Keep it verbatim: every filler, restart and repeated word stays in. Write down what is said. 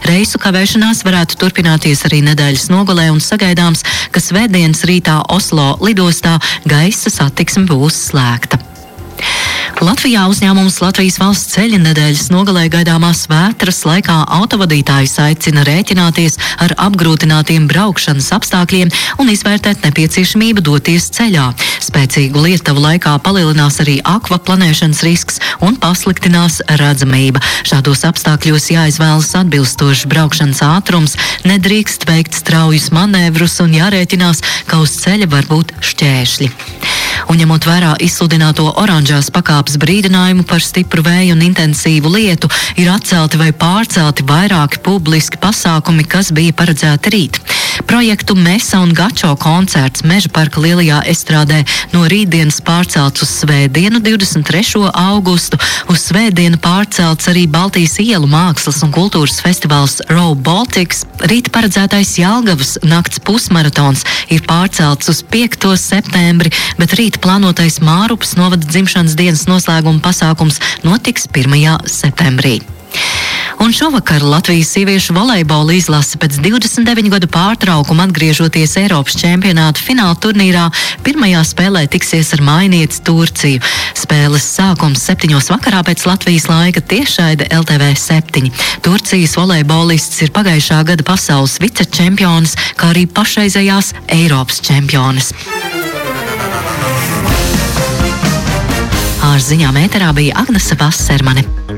Reisu kavēšanās varētu turpināties arī nedēļas nogalē un sagaidāms, ka svētdienas rītā Oslo lidostā gaisa satiksme būs slēgta. Latvijā uzņēmums Latvijas valsts ceļa nedēļas nogalē gaidāmās vētras laikā autovadītājus aicina rēķināties ar apgrūtinātiem braukšanas apstākļiem un izvērtēt nepieciešamību doties ceļā. Spēcīgu lietavu laikā palielinās arī akvaplanēšanas risks un pasliktinās redzamība. Šādos apstākļos jāizvēlas atbilstošs braukšanas ātrums, nedrīkst veikt straujus manevrus un jārēķinās, ka uz ceļa var būt šķēršļi. Un ņemot vērā izsludināto oranžās pakāpes brīdinājumu par stipru vēju un intensīvu lietu, ir atcelti vai pārcelti vairāki publiski pasākumi, kas bija paredzēti rīt. Projektu Mesa un Gačo koncerts Meža parka lielajā estrādē no rītdienas pārcelts uz svētdienu, divdesmit trešo augustu. Uz svētdienu pārcelts arī Baltijas ielu mākslas un kultūras festivāls Row Baltics. Rīt paredzētais Jelgavas nakts pusmaratons ir pārcelts uz piekto septembri, bet rīt plānotais Mārupas novada dzimšanas dienas noslēguma pasākums notiks pirmajā septembrī. Un šovakar Latvijas sieviešu volejbola izlase pēc divdesmit deviņu gadu pārtraukuma atgriežoties Eiropas čempionāta fināla turnīrā, pirmajā spēlē tiksies ar mājinieci Turciju. Spēles sākums septiņos vakarā pēc Latvijas laika tiešraide L T V septiņi. Turcijas volejbolists ir pagājušā gada pasaules vicečempionis, kā arī pašreizējās Eiropas čempionis. Ārziņām ēterā bija Agnese Vasermane.